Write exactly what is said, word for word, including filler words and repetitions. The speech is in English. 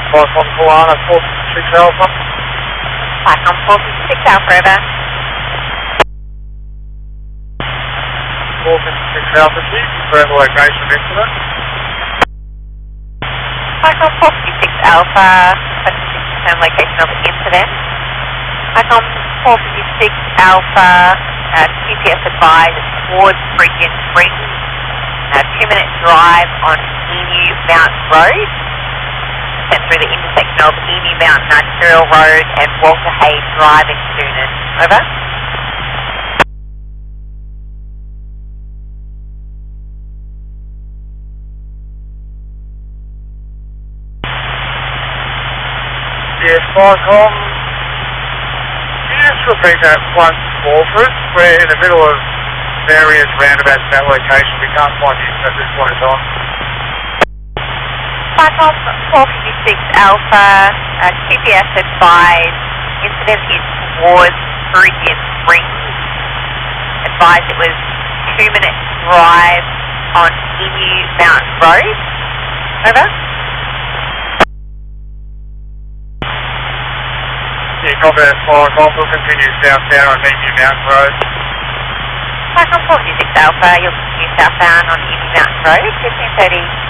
Five on Kalana, four six Alpha. Back on four six Alpha, over. four six Alpha, can you confirm the location of incident? Back on four six Alpha, that's the confirmed location of the incident. Back on four six Alpha, uh, G P S advised towards Bridgeon Springs. A two minute drive on Emu Mountain Road. Sent through the intersection of Emu Mountain Arterial Road and Walter Hay Drive in Coonan. Over. Yes, Viacom. Can you just repeat that once more for us? We're in the middle of various roundabouts in that location. We can't find you at this point in time. Back on four six Alpha, uh, G P S advised incident is towards Bridgeon Springs. Advised it was two minute drive on Emu Mountain Road. Over. Yeah, copy that, Viacom. We'll continue southbound on Emu Mountain Road. Back on four six Alpha, you'll continue southbound on Emu Mountain Road, fifteen thirty.